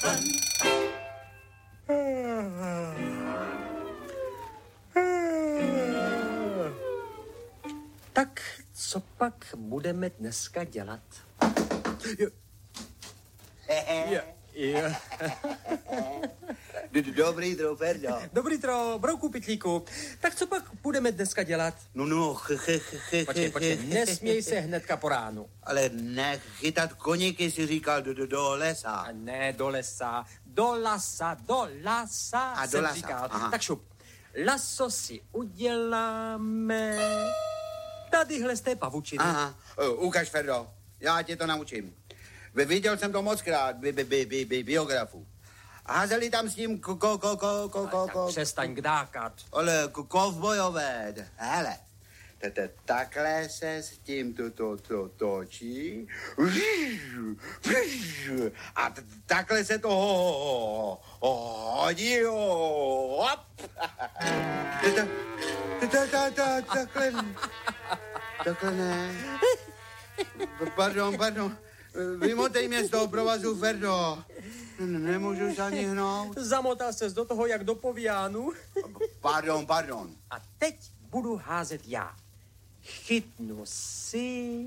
ven. Tak, co pak budeme dneska dělat? Dobrý tro, Ferdo. Dobrý tro, brouku pitlíku. Tak co pak budeme dneska dělat? No, Počkej, nesměj se hnedka po ránu. Ale ne, chytat koníky si říkal do lesa. A ne do lesa, do lasa A do jsem lasa, říkal. aha. Tak šup, laso si uděláme tadyhle z té pavučiny. Aha, ukaž, Ferdo, já tě to naučím. Viděl jsem to mockrát, biografu. Házeli tam s ním Přestaň kdákat. ale kovbojové. Hele, takhle se s tím to točí. A takhle se to hodí. Hop. Takhle ne. Pardon. Vymotej mě z toho provazu, Ferdo. Nemůžu se ani hnout. Zamotal ses do toho, jak do povíjánu. Pardon. A teď budu házet já. Chytnu si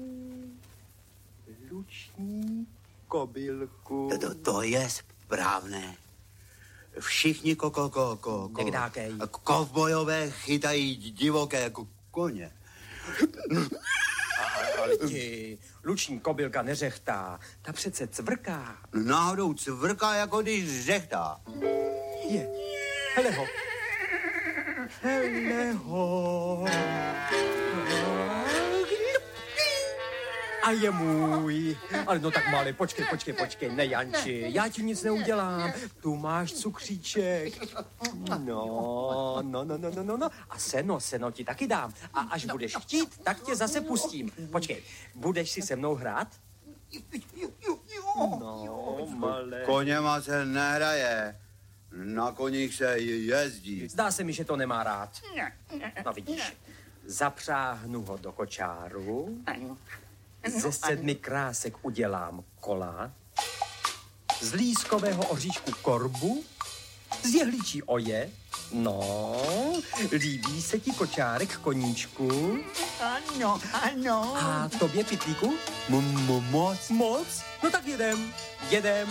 luční kobylku. To je správné. Všichni Nekdákej. kovbojové chytají divoké koně. Ale ti, luční kobylka neřechtá, ta přece cvrká. Náhodou cvrká, jako když řechtá. Je, hele ho. A je můj. Ale no tak malý, počkej, nejanči, já ti nic neudělám. Tu máš cukříček. No. A seno ti taky dám. A až budeš chtít, tak tě zase pustím. Počkej, budeš si se mnou hrát? No, malé. Koněma se nehraje. Na koních se jezdí. Zdá se mi, že to nemá rád. No vidíš, zapřáhnu ho do kočáru, ze 7 krásek udělám kola, z lískového oříšku korbu, z jehličí oje, no, líbí se ti kočárek koníčku? Ano. A tobě, pitlíku? Moc? No tak jedem.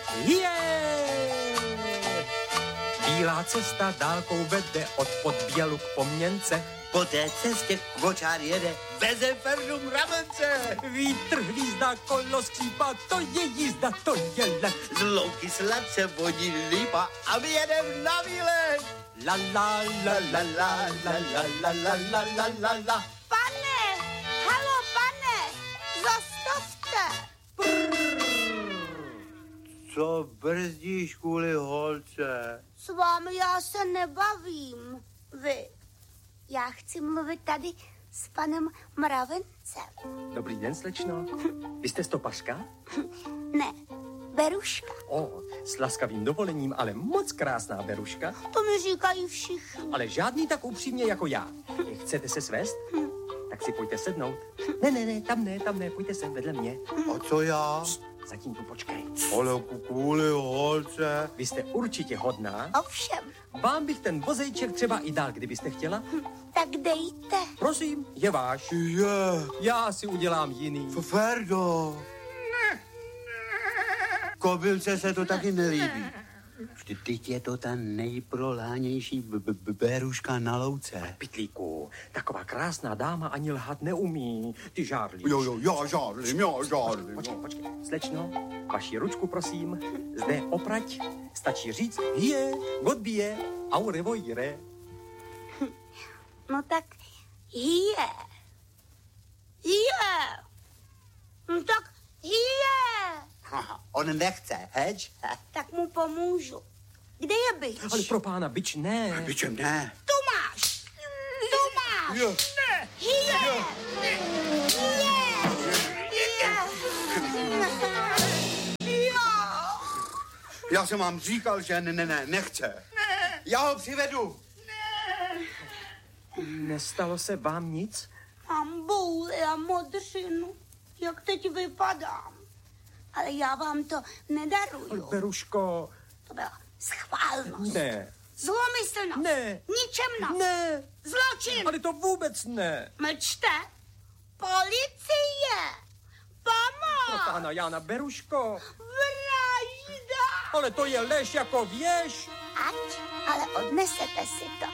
Bílá cesta dálkou vede od Podbělu k Poměnce. Po té cestě kočár jede, veze Ferdu mravence. Vítr, hvízda, kolo skřípa, to je jízda, to je let. Z louky sladce voní lípa a my jedem na výlet. La la la la la la la la la la la la la. Pane, halo pane, zastavte. Co brzdíš kvůli holce? S vámi já se nebavím. Vy. Já chci mluvit tady s panem Mravencem. Dobrý den, slečno. Vy jste stopařka? Ne, Beruška. O, s laskavým dovolením, ale moc krásná Beruška. To mi říkají všichni. Ale žádný tak upřímně jako já. Chcete se svést? Tak si pojďte sednout. Ne, tam ne, pojďte sem vedle mě. A co já? Zatím tu počkej. Ale kvůli holce. Vy jste určitě hodná. Ovšem, Vám bych ten vozejček třeba i dal, kdybyste chtěla. tak dejte. Prosím, je váš. Je. Já si udělám jiný. Ferdo. Kobylce se to taky nelíbí. Vždyť je to ta nejprolánější beruška na louce. Pitlíku, taková krásná dáma ani lhat neumí. Ty žárlíš. Jo, já žárlím. Počkej. Slečno, vaši ručku, prosím. Zde oprať. Stačí říct hie, godbije, aure vojire. No tak hije. No tak hije. On nechce, heč? Tak mu pomůžu. Kde je bič? Ale pro pána, bič ne. Bičem ne. Tu máš. Jo. Hije. Já jsem vám říkal, že nechce. Já ho přivedu. Nestalo se vám nic? Mám bouly a modřinu. Jak teď vypadám? ale já vám to nedaruju. Beruško. To byla schválnost. Ne. Zlomyslnost. Ne. Ničemnost. Ne. Zločin. Ale to vůbec ne. Mlčte. Policie. Pomoc. Pána Jána, Beruško. Vražda. Ale to je lež jako věž. Ať, ale odnesete si to.